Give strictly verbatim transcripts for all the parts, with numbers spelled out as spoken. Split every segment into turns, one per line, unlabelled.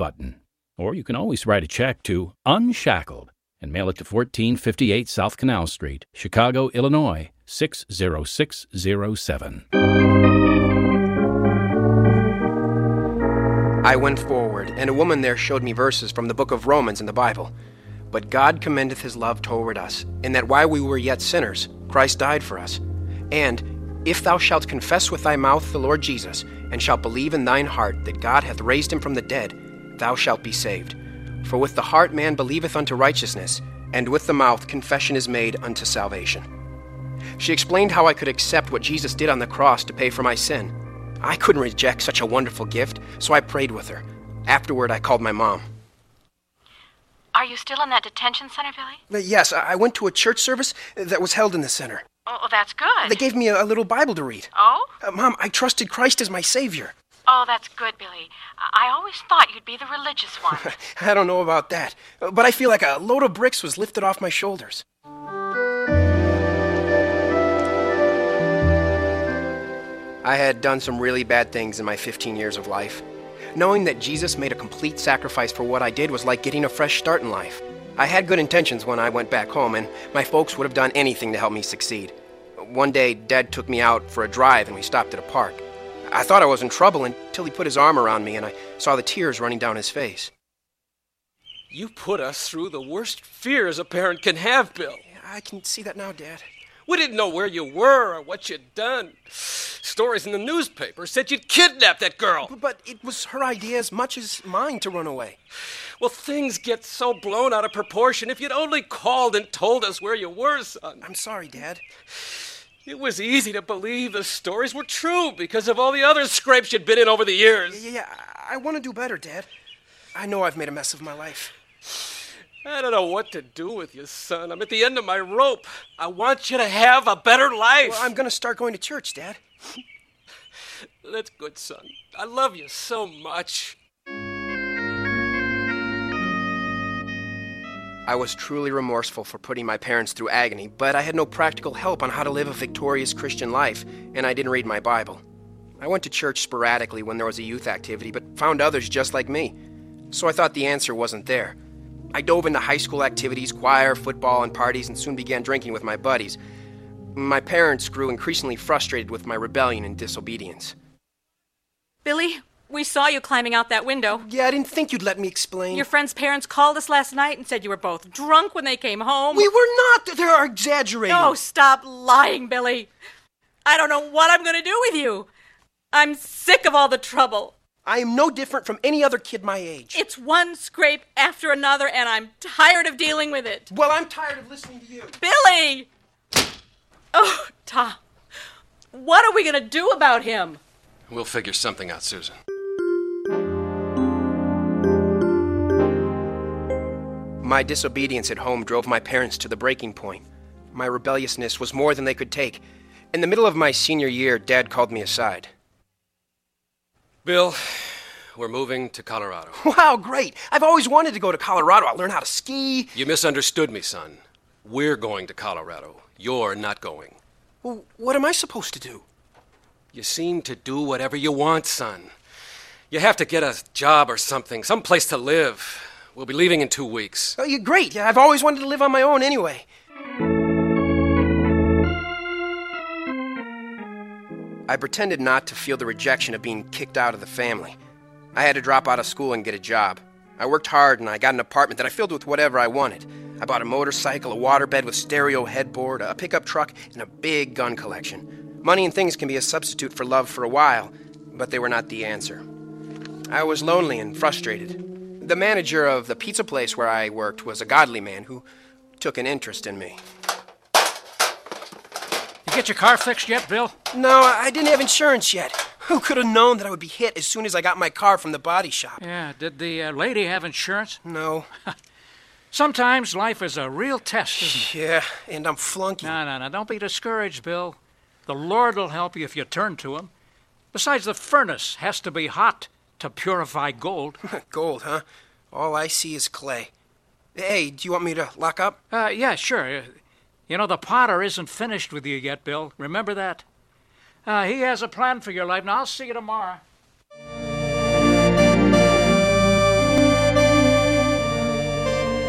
button. Or you can always write a check to Unshackled and mail it to fourteen fifty-eight South Canal Street, Chicago, Illinois, six zero six zero seven.
I went forward, and a woman there showed me verses from the book of Romans in the Bible. But God commendeth his love toward us, in that while we were yet sinners, Christ died for us. And if thou shalt confess with thy mouth the Lord Jesus, and shalt believe in thine heart that God hath raised him from the dead, thou shalt be saved. For with the heart man believeth unto righteousness, and with the mouth confession is made unto salvation. She explained how I could accept what Jesus did on the cross to pay for my sin. I couldn't reject such a wonderful gift, so I prayed with her. Afterward, I called my mom.
Are you still in that detention center, Billy?
Uh, Yes, I I went to a church service that was held in the center.
Oh, that's good.
They gave me a, a little Bible to read.
Oh?
Uh, Mom, I trusted Christ as my Savior.
Oh, that's good, Billy. I I always thought you'd be the religious one.
I don't know about that, uh, but I feel like a load of bricks was lifted off my shoulders. I had done some really bad things in my fifteen years of life. Knowing that Jesus made a complete sacrifice for what I did was like getting a fresh start in life. I had good intentions when I went back home, and my folks would have done anything to help me succeed. One day, Dad took me out for a drive, and we stopped at a park. I thought I was in trouble until he put his arm around me, and I saw the tears running down his face.
You put us through the worst fears a parent can have, Bill.
I can see that now, Dad.
We didn't know where you were or what you'd done. Stories in the newspaper said you'd kidnapped that girl.
B- But it was her idea as much as mine to run away.
Well, things get so blown out of proportion. If you'd only called and told us where you were, son.
I'm sorry, Dad.
It was easy to believe the stories were true because of all the other scrapes you'd been in over the years.
Yeah, yeah, I, I want to do better, Dad. I know I've made a mess of my life.
I don't know what to do with you, son. I'm at the end of my rope. I want you to have a better life.
Well, I'm going to start going to church, Dad.
That's good, son. I love you so much.
I was truly remorseful for putting my parents through agony, but I had no practical help on how to live a victorious Christian life, and I didn't read my Bible. I went to church sporadically when there was a youth activity, but found others just like me. So I thought the answer wasn't there. I dove into high school activities, choir, football, and parties, and soon began drinking with my buddies. My parents grew increasingly frustrated with my rebellion and disobedience.
Billy, we saw you climbing out that window.
Yeah, I didn't think you'd let me explain.
Your friend's parents called us last night and said you were both drunk when they came home.
We were not! They are exaggerating!
Oh, stop lying, Billy. I don't know what I'm going to do with you. I'm sick of all the trouble.
I am no different from any other kid my age.
It's one scrape after another, and I'm tired of dealing with it.
Well, I'm tired of listening to you.
Billy! Oh, Tom. What are we going to do about him?
We'll figure something out, Susan.
My disobedience at home drove my parents to the breaking point. My rebelliousness was more than they could take. In the middle of my senior year, Dad called me aside.
Bill, we're moving to Colorado.
Wow, great. I've always wanted to go to Colorado. I'll learn how to ski.
You misunderstood me, son. We're going to Colorado. You're not going.
Well, what am I supposed to do?
You seem to do whatever you want, son. You have to get a job or something, some place to live. We'll be leaving in two weeks.
Oh, you're great. Yeah, I've always wanted to live on my own anyway. I pretended not to feel the rejection of being kicked out of the family. I had to drop out of school and get a job. I worked hard and I got an apartment that I filled with whatever I wanted. I bought a motorcycle, a waterbed with stereo headboard, a pickup truck, and a big gun collection. Money and things can be a substitute for love for a while, but they were not the answer. I was lonely and frustrated. The manager of the pizza place where I worked was a godly man who took an interest in me.
You get your car fixed yet, Bill?
No, I didn't have insurance yet. Who could have known that I would be hit as soon as I got my car from the body shop?
Yeah, did the uh, lady have insurance?
No.
Sometimes life is a real test, isn't it?
Yeah, and I'm flunking.
No, no, no, don't be discouraged, Bill. The Lord will help you if you turn to Him. Besides, the furnace has to be hot to purify gold.
Gold, huh? All I see is clay. Hey, do you want me to lock up?
Uh, yeah, sure. You know, the potter isn't finished with you yet, Bill. Remember that? Uh, he has a plan for your life. Now, I'll see you tomorrow.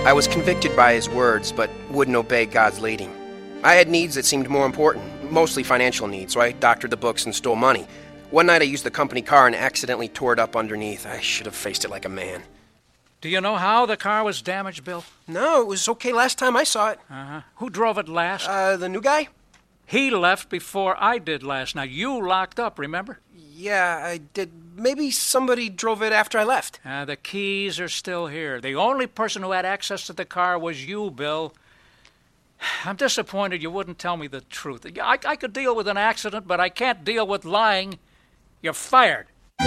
I was convicted by his words, but wouldn't obey God's leading. I had needs that seemed more important, mostly financial needs, so I doctored the books and stole money. One night I used the company car and accidentally tore it up underneath. I should have faced it like a man.
Do you know how the car was damaged, Bill?
No, it was okay last time I saw it.
Uh-huh. Who drove it last?
Uh, the new guy?
He left before I did last night. You locked up, remember?
Yeah, I did. Maybe somebody drove it after I left.
Uh, the keys are still here. The only person who had access to the car was you, Bill. I'm disappointed you wouldn't tell me the truth. I, I could deal with an accident, but I can't deal with lying. You're fired.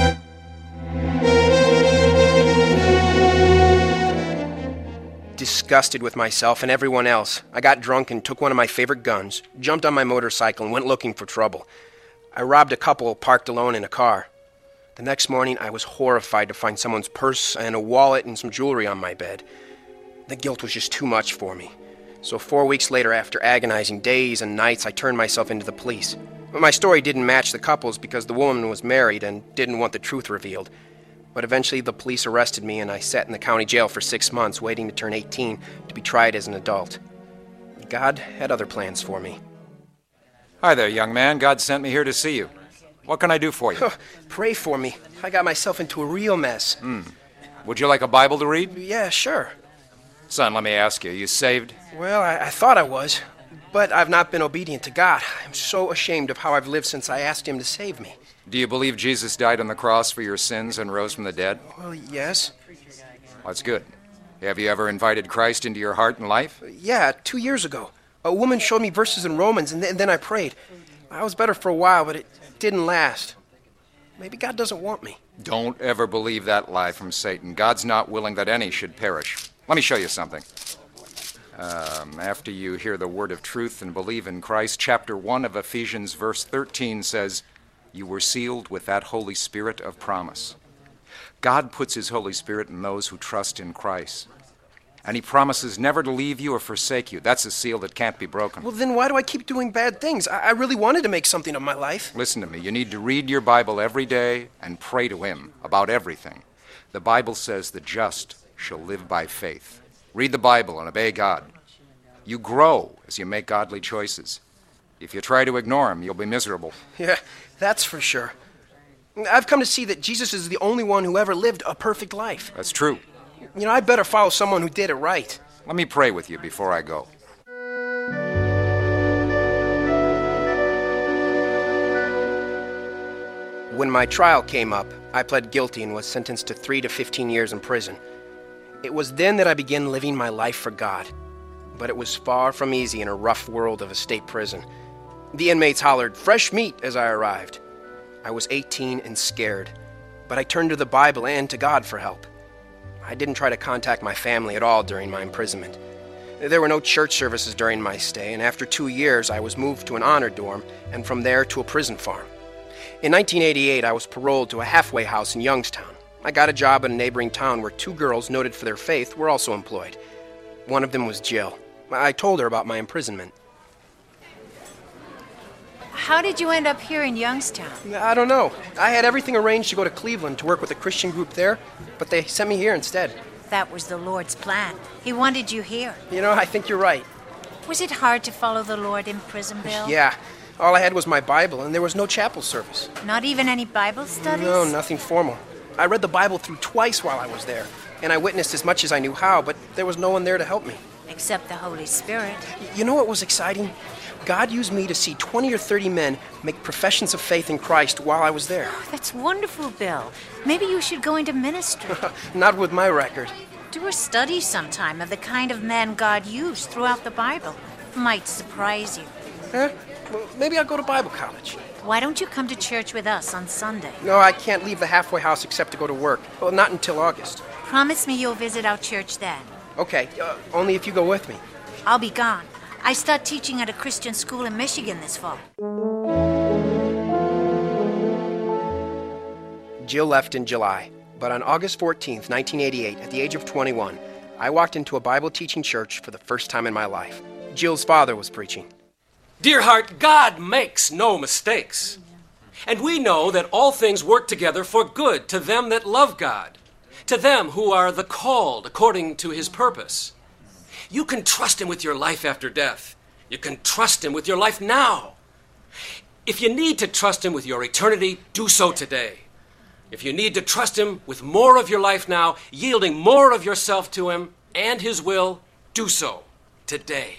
Disgusted with myself and everyone else, I got drunk and took one of my favorite guns, jumped on my motorcycle, and went looking for trouble. I robbed a couple parked alone in a car. The next morning, I was horrified to find someone's purse and a wallet and some jewelry on my bed. The guilt was just too much for me. So four weeks later, after agonizing days and nights, I turned myself into the police. But my story didn't match the couple's because the woman was married and didn't want the truth revealed. But eventually the police arrested me and I sat in the county jail for six months waiting to turn eighteen to be tried as an adult. God had other plans for me.
Hi there, young man. God sent me here to see you. What can I do for you?
Oh, pray for me. I got myself into a real mess.
Hmm. Would you like a Bible to read?
Yeah, sure.
Son, let me ask you, you saved?
Well, I, I thought I was, but I've not been obedient to God. I'm so ashamed of how I've lived since I asked him to save me.
Do you believe Jesus died on the cross for your sins and rose from the dead?
Well, yes.
That's good. Have you ever invited Christ into your heart and life?
Yeah, two years ago. A woman showed me verses in Romans, and, th- and then I prayed. I was better for a while, but it didn't last. Maybe God doesn't want me.
Don't ever believe that lie from Satan. God's not willing that any should perish. Let me show you something. Um, after you hear the word of truth and believe in Christ, chapter one of Ephesians, verse thirteen says, you were sealed with that Holy Spirit of promise. God puts his Holy Spirit in those who trust in Christ. And he promises never to leave you or forsake you. That's a seal that can't be broken.
Well, then why do I keep doing bad things? I, I really wanted to make something of my life.
Listen to me. You need to read your Bible every day and pray to him about everything. The Bible says the just shall live by faith. Read the Bible and obey God. You grow as you make godly choices. If you try to ignore him, you'll be miserable.
Yeah, that's for sure. I've come to see that Jesus is the only one who ever lived a perfect life.
That's true.
You know, I'd better follow someone who did it right.
Let me pray with you before I go.
When my trial came up, I pled guilty and was sentenced to three to fifteen years in prison. It was then that I began living my life for God. But it was far from easy in a rough world of a state prison. The inmates hollered, "Fresh meat," as I arrived. I was eighteen and scared, but I turned to the Bible and to God for help. I didn't try to contact my family at all during my imprisonment. There were no church services during my stay, and after two years I was moved to an honor dorm, and from there to a prison farm. In nineteen eighty-eight, I was paroled to a halfway house in Youngstown. I got a job in a neighboring town where two girls noted for their faith were also employed. One of them was Jill. I told her about my imprisonment.
How did you end up here in Youngstown?
I don't know. I had everything arranged to go to Cleveland to work with a Christian group there, but they sent me here instead.
That was the Lord's plan. He wanted you here.
You know, I think you're right.
Was it hard to follow the Lord in prison, Bill?
Yeah. All I had was my Bible, and there was no chapel service.
Not even any Bible studies?
No, nothing formal. I read the Bible through twice while I was there, and I witnessed as much as I knew how, but there was no one there to help me.
Except the Holy Spirit.
You know what was exciting? God used me to see twenty or thirty men make professions of faith in Christ while I was there.
Oh, that's wonderful, Bill. Maybe you should go into ministry.
Not with my record.
Do a study sometime of the kind of men God used throughout the Bible. Might surprise you.
Huh? Well, maybe I'll go to Bible college.
Why don't you come to church with us on Sunday?
No, I can't leave the halfway house except to go to work. Well, not until August.
Promise me you'll visit our church then.
Okay, uh, only if you go with me.
I'll be gone. I start teaching at a Christian school in Michigan this fall.
Jill left in July, but on August fourteenth, nineteen eighty-eight, at the age of twenty-one, I walked into a Bible-teaching church for the first time in my life. Jill's father was preaching.
Dear heart, God makes no mistakes. And we know that all things work together for good to them that love God, to them who are the called according to his purpose. You can trust him with your life after death. You can trust him with your life now. If you need to trust him with your eternity, do so today. If you need to trust him with more of your life now, yielding more of yourself to him and his will, do so today.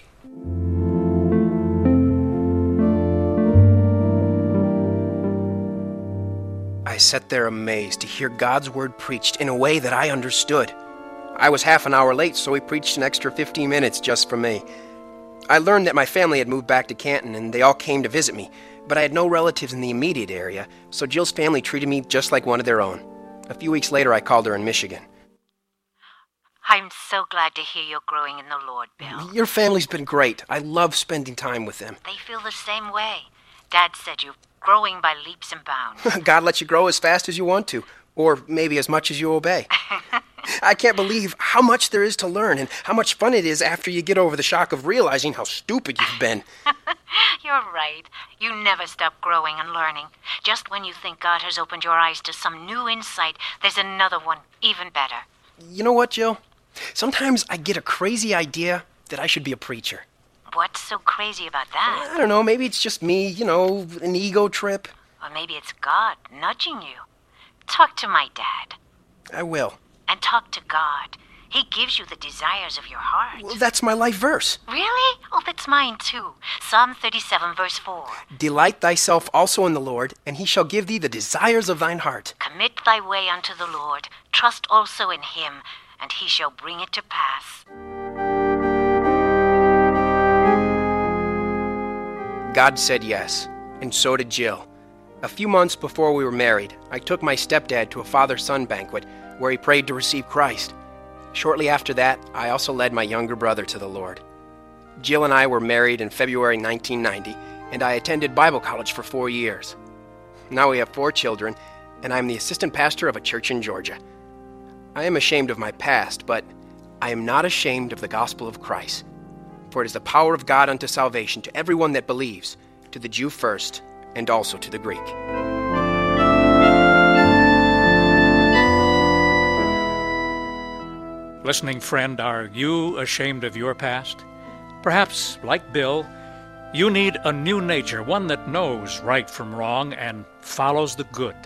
I sat there amazed to hear God's word preached in a way that I understood. I was half an hour late, so he preached an extra fifteen minutes just for me. I learned that my family had moved back to Canton, and they all came to visit me, but I had no relatives in the immediate area, so Jill's family treated me just like one of their own. A few weeks later, I called her in Michigan.
I'm so glad to hear you're growing in the Lord, Bill.
Your family's been great. I love spending time with them.
They feel the same way. Dad said you're growing by leaps and bounds.
God lets you grow as fast as you want to, or maybe as much as you obey. I can't believe how much there is to learn and how much fun it is after you get over the shock of realizing how stupid you've been.
You're right. You never stop growing and learning. Just when you think God has opened your eyes to some new insight, there's another one even better.
You know what, Jill? Sometimes I get a crazy idea that I should be a preacher.
What's so crazy about that?
I don't know, maybe it's just me, you know, an ego trip.
Or maybe it's God nudging you. Talk to my dad.
I will.
And talk to God. He gives you the desires of your heart.
Well, that's my life verse.
Really? Oh, that's mine too. Psalm thirty-seven, verse four.
Delight thyself also in the Lord, and he shall give thee the desires of thine heart.
Commit thy way unto the Lord. Trust also in him, and he shall bring it to pass.
God said yes, and so did Jill. A few months before we were married, I took my stepdad to a father-son banquet where he prayed to receive Christ. Shortly after that, I also led my younger brother to the Lord. Jill and I were married in February nineteen ninety, and I attended Bible college for four years. Now we have four children, and I'm the assistant pastor of a church in Georgia. I am ashamed of my past, but I am not ashamed of the gospel of Christ. For it is the power of God unto salvation to everyone that believes, to the Jew first, and also to the Greek.
Listening friend, are you ashamed of your past? Perhaps, like Bill, you need a new nature, one that knows right from wrong and follows the good.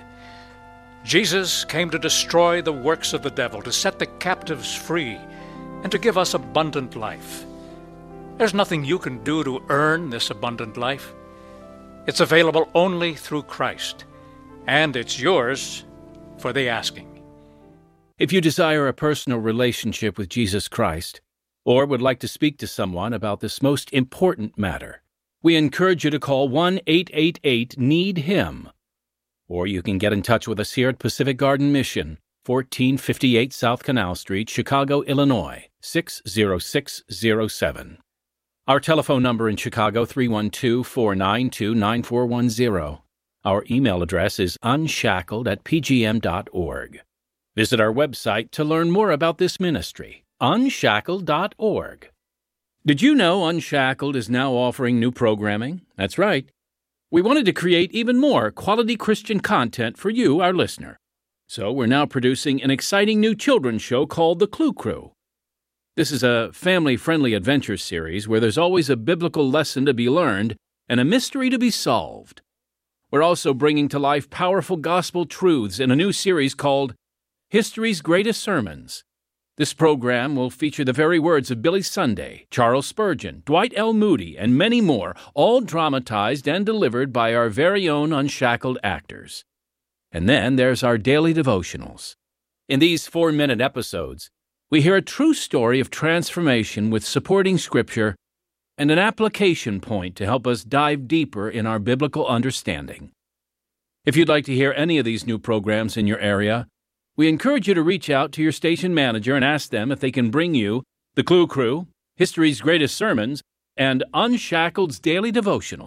Jesus came to destroy the works of the devil, to set the captives free, and to give us abundant life. There's nothing you can do to earn this abundant life. It's available only through Christ, and it's yours for the asking.
If you desire a personal relationship with Jesus Christ, or would like to speak to someone about this most important matter, we encourage you to call one eight eight eight need him. Or you can get in touch with us here at Pacific Garden Mission, fourteen fifty-eight South Canal Street, Chicago, Illinois, six zero six zero seven. Our telephone number in Chicago, three one two, four nine two, nine four one zero. Our email address is unshackled at p g m dot org. Visit our website to learn more about this ministry, unshackled dot org. Did you know Unshackled is now offering new programming? That's right. We wanted to create even more quality Christian content for you, our listener. So we're now producing an exciting new children's show called The Clue Crew. This is a family-friendly adventure series where there's always a biblical lesson to be learned and a mystery to be solved. We're also bringing to life powerful gospel truths in a new series called History's Greatest Sermons. This program will feature the very words of Billy Sunday, Charles Spurgeon, Dwight L. Moody, and many more, all dramatized and delivered by our very own Unshackled actors. And then there's our daily devotionals. In these four-minute episodes, we hear a true story of transformation with supporting scripture and an application point to help us dive deeper in our biblical understanding. If you'd like to hear any of these new programs in your area, we encourage you to reach out to your station manager and ask them if they can bring you The Clue Crew, History's Greatest Sermons, and Unshackled's Daily Devotional.